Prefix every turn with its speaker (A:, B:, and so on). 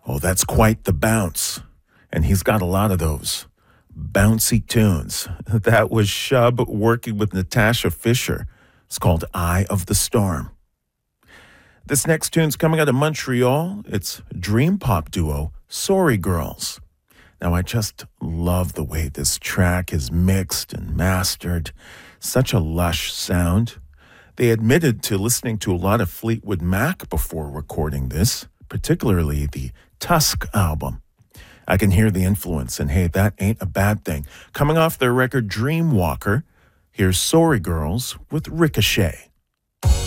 A: Oh, that's quite the bounce. And he's got a lot of those bouncy tunes. That was Shub working with Natasha Fisher. It's called Eye of the Storm. This next tune's coming out of Montreal. It's dream pop duo Sorry Girls. Now, I just love the way this track is mixed and mastered. Such a lush sound. They admitted to listening to a lot of Fleetwood Mac before recording this, particularly the Tusk album. I can hear the influence, and hey, that ain't a bad thing. Coming off their record Dreamwalker, here's Sorry Girls with Ricochet.